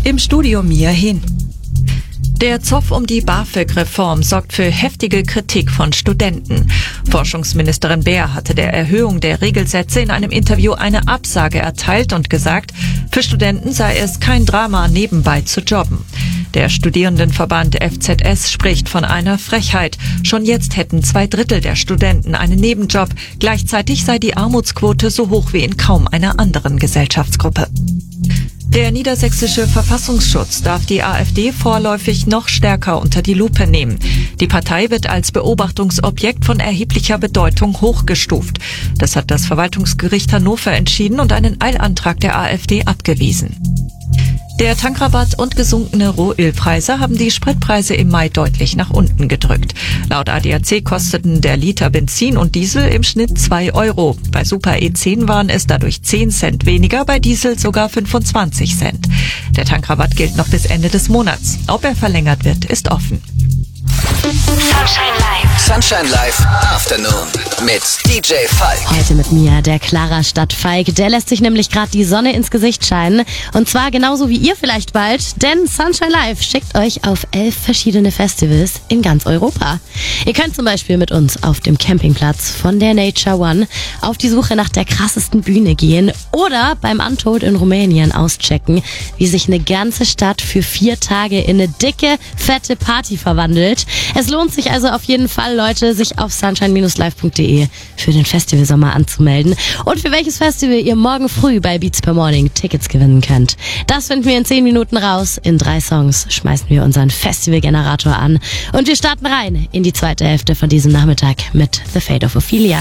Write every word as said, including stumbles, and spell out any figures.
Im Studio Mia Hin. Der Zoff um die BAföG-Reform sorgt für heftige Kritik von Studenten. Forschungsministerin Baer hatte der Erhöhung der Regelsätze in einem Interview eine Absage erteilt und gesagt, für Studenten sei es kein Drama, nebenbei zu jobben. Der Studierendenverband F Z S spricht von einer Frechheit. Schon jetzt hätten zwei Drittel der Studenten einen Nebenjob. Gleichzeitig sei die Armutsquote so hoch wie in kaum einer anderen Gesellschaftsgruppe. Der niedersächsische Verfassungsschutz darf die AfD vorläufig noch stärker unter die Lupe nehmen. Die Partei wird als Beobachtungsobjekt von erheblicher Bedeutung hochgestuft. Das hat das Verwaltungsgericht Hannover entschieden und einen Eilantrag der AfD abgewiesen. Der Tankrabatt und gesunkene Rohölpreise haben die Spritpreise im Mai deutlich nach unten gedrückt. Laut A D A C kosteten der Liter Benzin und Diesel im Schnitt zwei Euro. Bei Super E zehn waren es dadurch zehn Cent weniger, bei Diesel sogar fünfundzwanzig Cent. Der Tankrabatt gilt noch bis Ende des Monats. Ob er verlängert wird, ist offen. Sunshine Live. Sunshine Live Afternoon mit D J Falk. Heute mit mir, der Clara Stadt Falk. Der lässt sich nämlich gerade die Sonne ins Gesicht scheinen. Und zwar genauso wie ihr vielleicht bald, denn Sunshine Live schickt euch auf elf verschiedene Festivals in ganz Europa. Ihr könnt zum Beispiel mit uns auf dem Campingplatz von der Nature One auf die Suche nach der krassesten Bühne gehen oder beim Untold in Rumänien auschecken, wie sich eine ganze Stadt für vier Tage in eine dicke, fette Party verwandelt. Es lohnt sich also auf jeden Fall, Leute, sich auf sunshine Bindestrich live Punkt de für den Festivalsommer anzumelden und für welches Festival ihr morgen früh bei Beats per Morning Tickets gewinnen könnt. Das finden wir in zehn Minuten raus. In drei Songs schmeißen wir unseren Festivalgenerator an und wir starten rein in die zweite Hälfte von diesem Nachmittag mit The Fate of Ophelia.